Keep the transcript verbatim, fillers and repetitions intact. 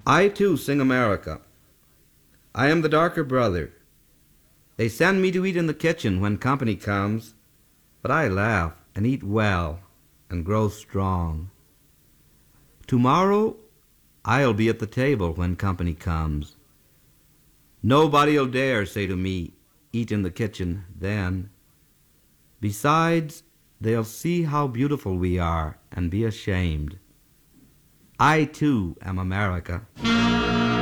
I too sing America. I am the darker brother. They send me to eat in the kitchen when company comes, but I laugh and eat well and grow strong. Tomorrow I'll be at the table when company comes. Nobody'll dare say to me, eat in the kitchen then. Besides, they'll see how beautiful we are and be ashamed. I too am America.